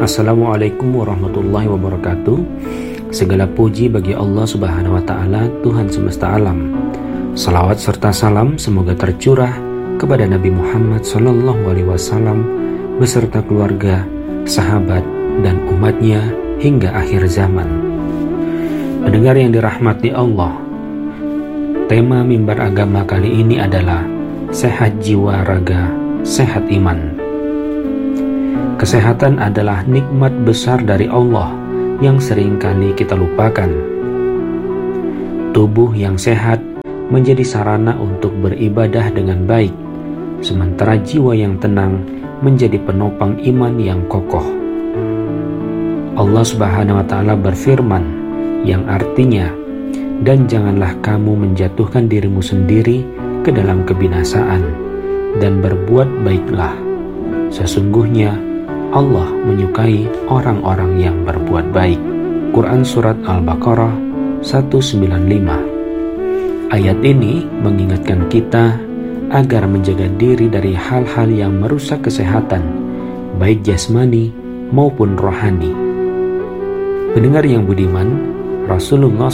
Assalamualaikum warahmatullahi wabarakatuh. Segala puji bagi Allah Subhanahu wa Ta'ala, Tuhan semesta alam. Salawat serta salam semoga tercurah kepada Nabi Muhammad SAW beserta keluarga, sahabat, dan umatnya hingga akhir zaman. Pendengar yang dirahmati Allah, tema mimbar agama kali ini adalah sehat jiwa raga, sehat iman. Kesehatan adalah nikmat besar dari Allah yang seringkali kita lupakan. Tubuh yang sehat menjadi sarana untuk beribadah dengan baik, sementara jiwa yang tenang menjadi penopang iman yang kokoh. Allah Subhanahu wa Ta'ala berfirman yang artinya, "Dan janganlah kamu menjatuhkan dirimu sendiri ke dalam kebinasaan, dan berbuat baiklah. Sesungguhnya Allah menyukai orang-orang yang berbuat baik." Quran Surat Al-Baqarah 195. Ayat ini mengingatkan kita agar menjaga diri dari hal-hal yang merusak kesehatan, baik jasmani maupun rohani. Pendengar yang budiman, Rasulullah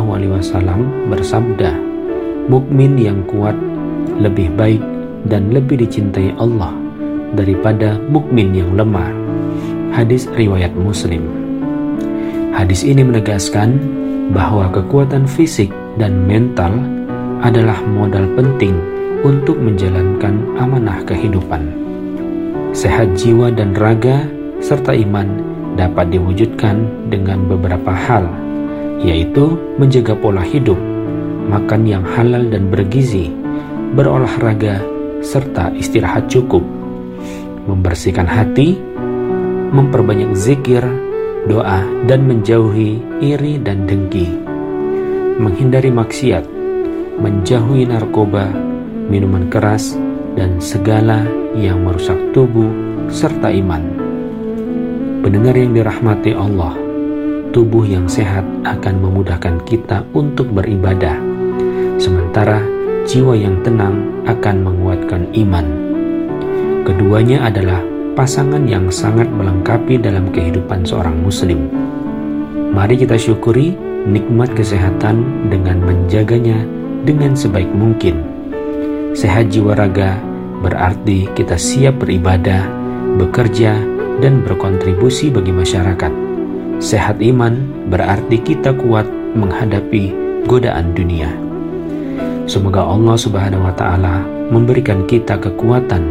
SAW bersabda, "Mukmin yang kuat lebih baik dan lebih dicintai Allah daripada mukmin yang lemah." Hadis riwayat Muslim. Hadis ini menegaskan bahwa kekuatan fisik dan mental adalah modal penting untuk menjalankan amanah kehidupan. Sehat jiwa dan raga serta iman dapat diwujudkan dengan beberapa hal, yaitu menjaga pola hidup, makan yang halal dan bergizi, berolahraga, serta istirahat cukup, membersihkan hati, memperbanyak zikir, doa, dan menjauhi iri dan dengki, menghindari maksiat, menjauhi narkoba, minuman keras, dan segala yang merusak tubuh serta iman. Pendengar yang dirahmati Allah, tubuh yang sehat akan memudahkan kita untuk beribadah, sementara jiwa yang tenang akan menguatkan iman. Keduanya adalah pasangan yang sangat melengkapi dalam kehidupan seorang muslim. Mari kita syukuri nikmat kesehatan dengan menjaganya dengan sebaik mungkin. Sehat jiwa raga berarti kita siap beribadah, bekerja, dan berkontribusi bagi masyarakat. Sehat iman berarti kita kuat menghadapi godaan dunia. Semoga Allah Subhanahu wa Ta'ala memberikan kita kekuatan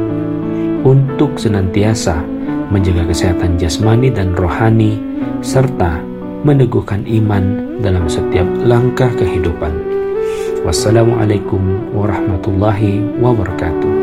untuk senantiasa menjaga kesehatan jasmani dan rohani, serta meneguhkan iman dalam setiap langkah kehidupan. Wassalamualaikum warahmatullahi wabarakatuh.